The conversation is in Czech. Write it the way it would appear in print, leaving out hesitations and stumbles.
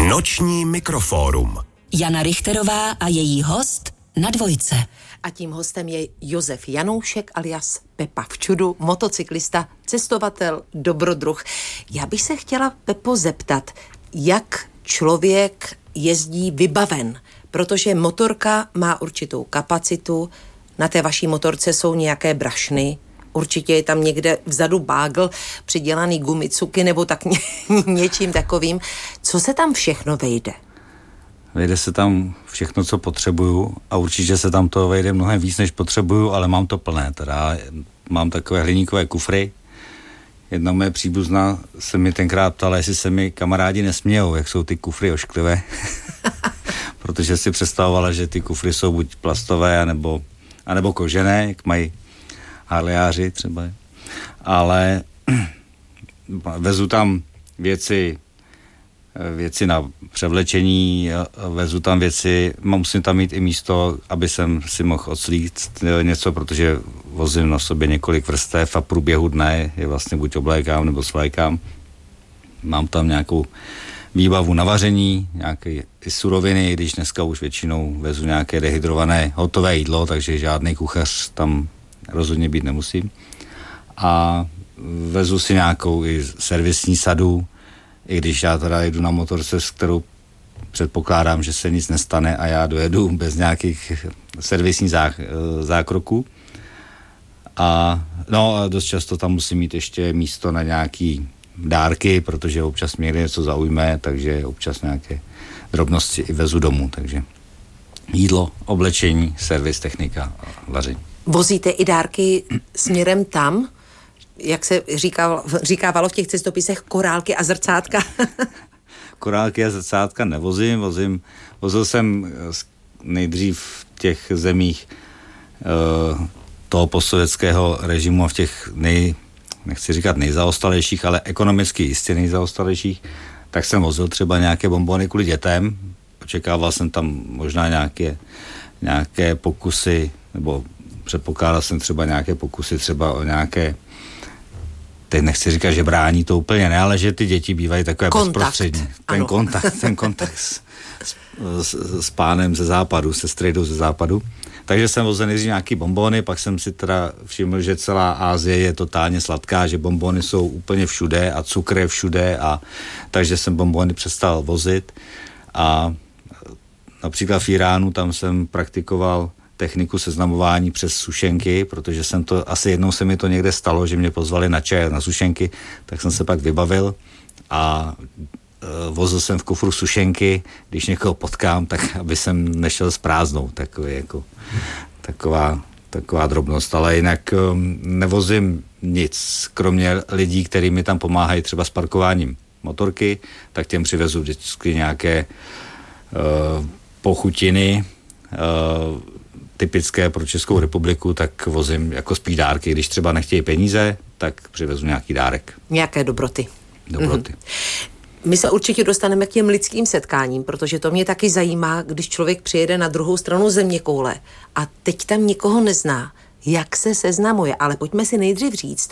Noční mikrofórum. Jana Richterová a její host na Dvojce. A tím hostem je Josef Janoušek alias Pepa v čudu, motocyklista, cestovatel, dobrodruh. Já bych se chtěla, Pepo, zeptat, jak člověk jezdí vybaven, protože motorka má určitou kapacitu, na té vaší motorce jsou nějaké brašny, určitě je tam někde vzadu bágl, přidělaný gumicuky nebo tak něčím takovým. Co se tam všechno vejde? Vejde se tam všechno, co potřebuju a určitě se tam to vejde mnohem víc, než potřebuju, ale mám to plné. Teda mám takové hliníkové kufry. Jedna moje příbuzná se mi tenkrát ptala, jestli se mi kamarádi nesmějou, jak jsou ty kufry ošklivé. Protože si představovala, že ty kufry jsou buď plastové, anebo kožené, jak mají harlejáři třeba. Ale vezu tam věci na převlečení, vezu tam věci, musím tam mít i místo, aby jsem si mohl odslít něco, protože vozím na sobě několik vrstev a průběhu dne je vlastně buď oblékám nebo svlékám. Mám tam nějakou výbavu na vaření, nějaké i suroviny, když dneska už většinou vezu nějaké dehydrované hotové jídlo, takže žádný kuchař tam rozhodně být nemusím. A vezu si nějakou i servisní sadu, i když já teda jedu na motorce, s kterou předpokládám, že se nic nestane a já dojedu bez nějakých servisních zákroků. A dost často tam musím mít ještě místo na nějaký dárky, protože občas mě něco zaujme, takže občas nějaké drobnosti i vezu domů, takže jídlo, oblečení, servis, technika a vaření. Vozíte i dárky směrem tam, jak se říkávalo v těch cestopisech, korálky a zrcátka? Korálky a zrcátka nevozím, vozil jsem nejdřív v těch zemích toho postsovětského režimu a v těch nechci říkat nejzaostalejších, ale ekonomicky jistě nejzaostalejších, tak jsem vozil třeba nějaké bonbony kvůli dětem. Očekával jsem tam možná nějaké pokusy, nebo předpokládal jsem třeba nějaké pokusy třeba o nějaké, teď nechci říkat, že brání to úplně ne, ale že ty děti bývají takové bezprostřední. Ten kontakt s pánem ze západu, se strejdou ze západu. Takže jsem vozil nejdřív nějaký bonbony, pak jsem si teda všiml, že celá Asie je totálně sladká, že bonbony jsou úplně všude a cukr je všude, a takže jsem bonbony přestal vozit. A například v Iránu tam jsem praktikoval techniku seznamování přes sušenky, protože asi jednou se mi to někde stalo, že mě pozvali na čaj, na sušenky, tak jsem se pak vybavil a vozil jsem v kufru sušenky, když někoho potkám, tak aby jsem nešel s prázdnou, taková drobnost, ale jinak nevozím nic, kromě lidí, kteří mi tam pomáhají třeba s parkováním motorky, tak těm přivezu vždycky nějaké pochutiny, typické pro Českou republiku, tak vozím jako spíš dárky. Když třeba nechtějí peníze, tak přivezu nějaký dárek. Nějaké dobroty. Dobroty. My se určitě dostaneme k těm lidským setkáním, protože to mě taky zajímá, když člověk přijede na druhou stranu zeměkoule a teď tam nikoho nezná, jak se seznamuje. Ale pojďme si nejdřív říct,